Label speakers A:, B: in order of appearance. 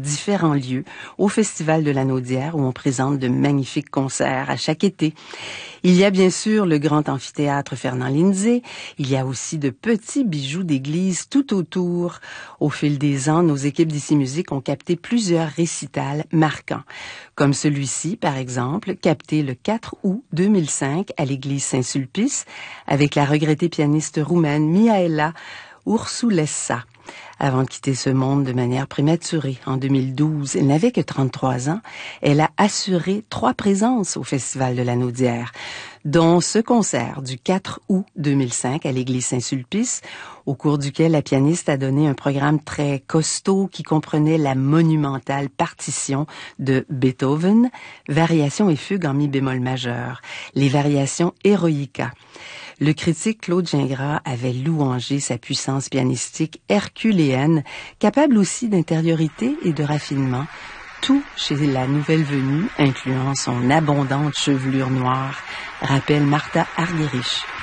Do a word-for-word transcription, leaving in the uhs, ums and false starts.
A: différents lieux au Festival de la Naudière où on présente de magnifiques concerts à chaque été. Il y a bien sûr le grand amphithéâtre Fernand Lindsay. Il y a aussi de petits bijoux d'église tout autour. Au fil des ans, nos équipes d'Ici Musique ont capté plusieurs récitals marquants, comme celui-ci, par exemple, capté le quatre août deux mille cinq à l'église Saint-Sulpice avec la regrettée pianiste roumaine Mihaela Ursulesa. Avant de quitter ce monde de manière prématurée, en deux mille douze, elle n'avait que trente-trois ans, elle a assuré trois présences au Festival de la Naudière, dont ce concert du quatre août deux mille cinq à l'église Saint-Sulpice, au cours duquel la pianiste a donné un programme très costaud qui comprenait la monumentale partition de Beethoven, variations et fugues en mi bémol majeur, les variations Eroica. Le critique Claude Gingras avait louangé sa puissance pianistique herculéenne, capable aussi d'intériorité et de raffinement, tout chez la nouvelle venue, incluant son abondante chevelure noire, rappelle Martha Argerich.